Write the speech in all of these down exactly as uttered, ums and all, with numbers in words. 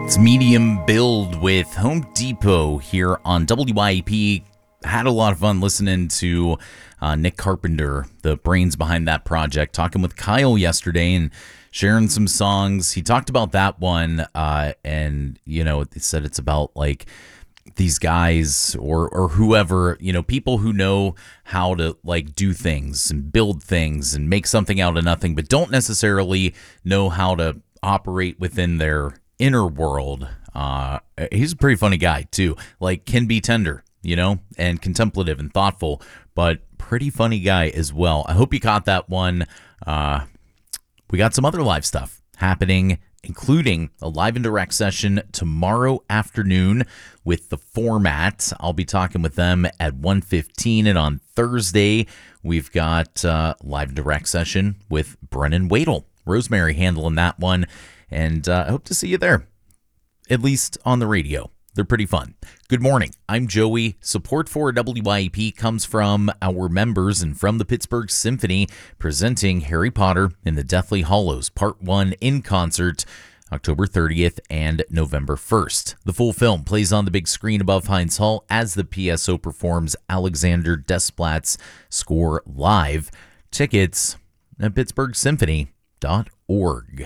It's Medium Build with Home Depot here on W I E P. Had a lot of fun listening to uh, Nick Carpenter, the brains behind that project, talking with Kyle yesterday and sharing some songs. He talked about that one, uh, and, you know, he said it's about, like, these guys or or whoever, you know, people who know how to, like, do things and build things and make something out of nothing, but don't necessarily know how to operate within their inner world. Uh, he's a pretty funny guy, too. Like, can be tender, you know, and contemplative and thoughtful, but pretty funny guy as well. I hope you caught that one. Uh, we got some other live stuff happening, including a live and direct session tomorrow afternoon with The Format. I'll be talking with them at one fifteen, and on Thursday, we've got uh, live and direct session with Brennan Wadle. Rosemary handling that one, and uh, I hope to see you there, at least on the radio. They're pretty fun. Good morning. I'm Joey. Support for W I E P comes from our members and from the Pittsburgh Symphony, presenting Harry Potter and the Deathly Hallows Part one in concert October thirtieth and November first. The full film plays on the big screen above Heinz Hall as the P S O performs Alexander Desplat's score live. Tickets at pittsburgh symphony dot org.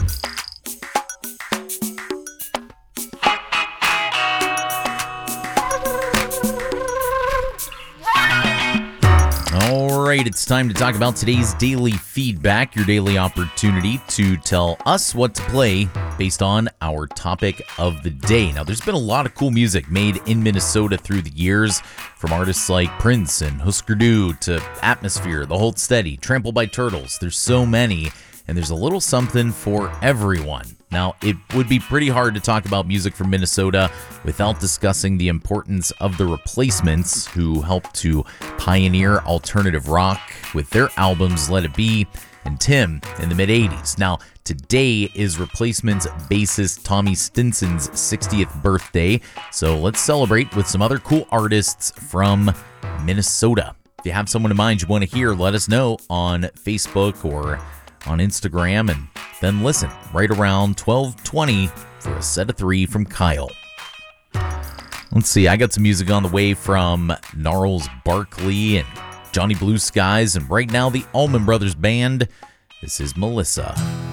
All right, it's time to talk about today's daily feedback, your daily opportunity to tell us what to play based on our topic of the day. Now, there's been a lot of cool music made in Minnesota through the years, from artists like Prince and Husker Du to Atmosphere, The Hold Steady, Trampled by Turtles. There's so many, and there's a little something for everyone. Now, it would be pretty hard to talk about music from Minnesota without discussing the importance of the Replacements, who helped to pioneer alternative rock with their albums Let It Be and Tim in the mid-eighties. Now, today is Replacements bassist Tommy Stinson's sixtieth birthday, so let's celebrate with some other cool artists from Minnesota. If you have someone in mind you want to hear, let us know on Facebook or on Instagram, and then listen right around twelve twenty for a set of three from Kyle. Let's see, I got some music on the way from Gnarls Barkley and Johnny Blue Skies, and right now the Allman Brothers Band. This is Melissa.